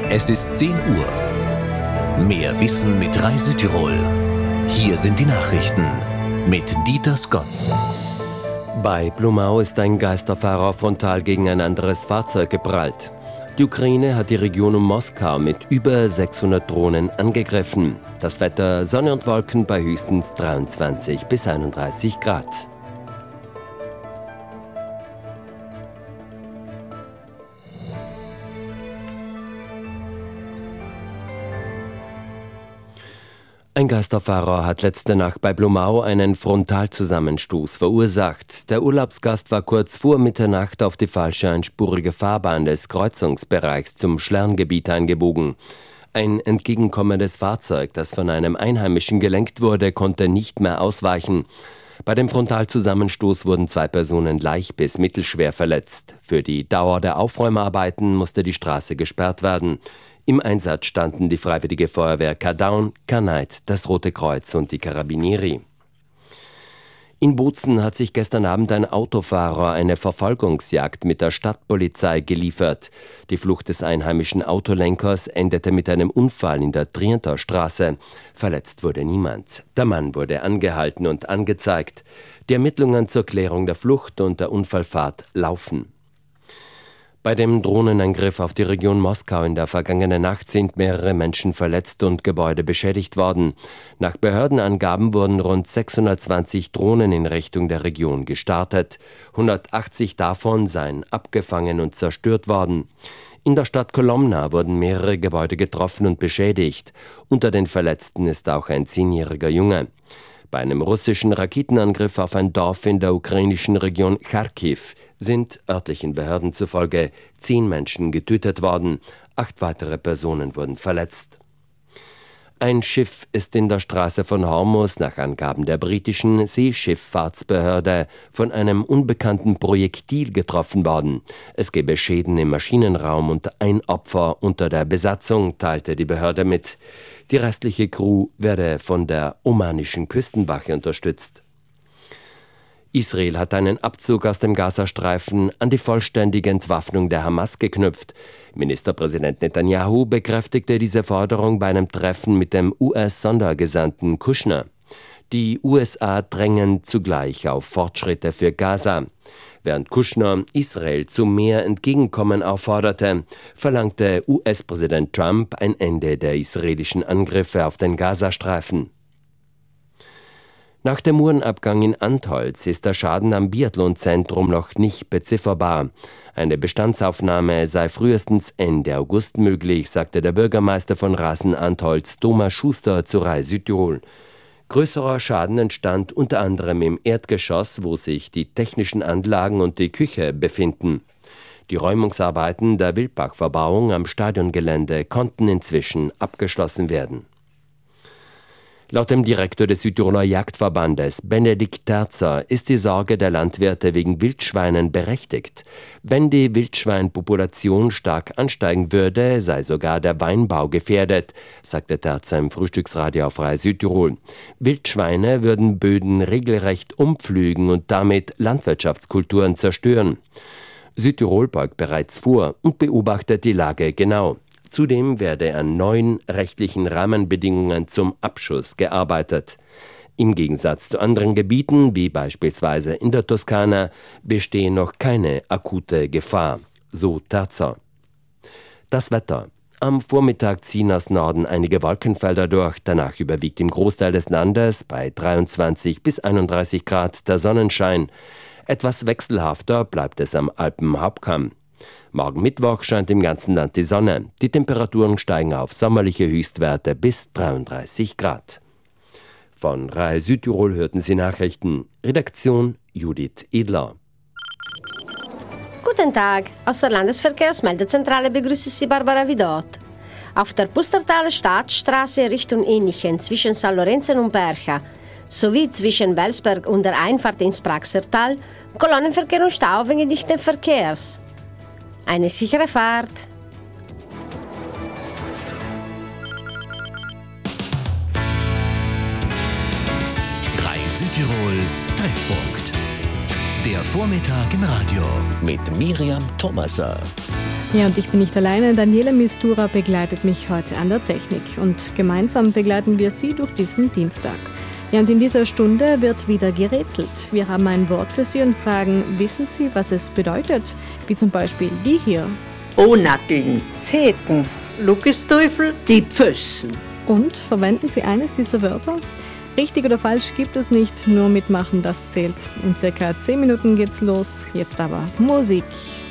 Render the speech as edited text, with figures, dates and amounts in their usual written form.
Es ist 10 Uhr. Mehr Wissen mit Rai Südtirol. Hier sind die Nachrichten mit Dieter Skotz. Bei Blumau ist ein Geisterfahrer frontal gegen ein anderes Fahrzeug geprallt. Die Ukraine hat die Region um Moskau mit über 600 Drohnen angegriffen. Das Wetter: Sonne und Wolken bei höchstens 23 bis 31 Grad. Ein Geisterfahrer hat letzte Nacht bei Blumau einen Frontalzusammenstoß verursacht. Der Urlaubsgast war kurz vor Mitternacht auf die falsche einspurige Fahrbahn des Kreuzungsbereichs zum Schlerngebiet eingebogen. Ein entgegenkommendes Fahrzeug, das von einem Einheimischen gelenkt wurde, konnte nicht mehr ausweichen. Bei dem Frontalzusammenstoß wurden 2 Personen leicht bis mittelschwer verletzt. Für die Dauer der Aufräumarbeiten musste die Straße gesperrt werden. Im Einsatz standen die Freiwillige Feuerwehr Kadaun, Kanait, das Rote Kreuz und die Carabinieri. In Bozen hat sich gestern Abend ein Autofahrer eine Verfolgungsjagd mit der Stadtpolizei geliefert. Die Flucht des einheimischen Autolenkers endete mit einem Unfall in der Trienter Straße. Verletzt wurde niemand. Der Mann wurde angehalten und angezeigt. Die Ermittlungen zur Klärung der Flucht und der Unfallfahrt laufen. Bei dem Drohnenangriff auf die Region Moskau in der vergangenen Nacht sind mehrere Menschen verletzt und Gebäude beschädigt worden. Nach Behördenangaben wurden rund 620 Drohnen in Richtung der Region gestartet. 180 davon seien abgefangen und zerstört worden. In der Stadt Kolomna wurden mehrere Gebäude getroffen und beschädigt. Unter den Verletzten ist auch ein 10-jähriger Junge. Bei einem russischen Raketenangriff auf ein Dorf in der ukrainischen Region Charkiw sind örtlichen Behörden zufolge 10 Menschen getötet worden. 8 weitere Personen wurden verletzt. Ein Schiff ist in der Straße von Hormuz nach Angaben der britischen Seeschifffahrtsbehörde von einem unbekannten Projektil getroffen worden. Es gebe Schäden im Maschinenraum und ein Opfer unter der Besatzung, teilte die Behörde mit. Die restliche Crew werde von der omanischen Küstenwache unterstützt. Israel hat einen Abzug aus dem Gazastreifen an die vollständige Entwaffnung der Hamas geknüpft. Ministerpräsident Netanyahu bekräftigte diese Forderung bei einem Treffen mit dem US-Sondergesandten Kushner. Die USA drängen zugleich auf Fortschritte für Gaza. Während Kushner Israel zu mehr Entgegenkommen aufforderte, verlangte US-Präsident Trump ein Ende der israelischen Angriffe auf den Gazastreifen. Nach dem Uhrenabgang in Antholz ist der Schaden am Biathlonzentrum noch nicht bezifferbar. Eine Bestandsaufnahme sei frühestens Ende August möglich, sagte der Bürgermeister von Rasen-Antholz, Thomas Schuster, zu Rai Südtirol. Größerer Schaden entstand unter anderem im Erdgeschoss, wo sich die technischen Anlagen und die Küche befinden. Die Räumungsarbeiten der Wildbachverbauung am Stadiongelände konnten inzwischen abgeschlossen werden. Laut dem Direktor des Südtiroler Jagdverbandes, Benedikt Terzer, ist die Sorge der Landwirte wegen Wildschweinen berechtigt. Wenn die Wildschweinpopulation stark ansteigen würde, sei sogar der Weinbau gefährdet, sagte Terzer im Frühstücksradio auf Rai Südtirol. Wildschweine würden Böden regelrecht umpflügen und damit Landwirtschaftskulturen zerstören. Südtirol beugt bereits vor und beobachtet die Lage genau. Zudem werde an neuen rechtlichen Rahmenbedingungen zum Abschuss gearbeitet. Im Gegensatz zu anderen Gebieten, wie beispielsweise in der Toskana, bestehe noch keine akute Gefahr, so Terzer. Das Wetter. Am Vormittag ziehen aus Norden einige Wolkenfelder durch, danach überwiegt im Großteil des Landes bei 23 bis 31 Grad der Sonnenschein. Etwas wechselhafter bleibt es am Alpenhauptkamm. Morgen Mittwoch scheint im ganzen Land die Sonne. Die Temperaturen steigen auf sommerliche Höchstwerte bis 33 Grad. Von Rai Südtirol hörten Sie Nachrichten. Redaktion Judith Edler. Guten Tag, aus der Landesverkehrsmeldezentrale begrüßt Sie Barbara Vidot. Auf der Pustertaler Staatsstraße Richtung Ähnlichen zwischen St. Lorenzen und Bercha sowie zwischen Welsberg und der Einfahrt ins Praxertal Kolonnenverkehr und Stau wegen dichten Verkehrs. Eine sichere Fahrt. Rai Südtirol Treffpunkt. Der Vormittag im Radio mit Miriam Thomaser. Ja, und ich bin nicht alleine. Daniela Mistura begleitet mich heute an der Technik. Und gemeinsam begleiten wir Sie durch diesen Dienstag. Ja, und in dieser Stunde wird wieder gerätselt. Wir haben ein Wort für Sie und fragen, wissen Sie, was es bedeutet? Wie zum Beispiel die hier. Onackeln, Zeten, Lucisteufel, die Pfüssen. Und verwenden Sie eines dieser Wörter? Richtig oder falsch gibt es nicht, nur mitmachen, das zählt. In circa 10 Minuten geht's los. Jetzt aber Musik.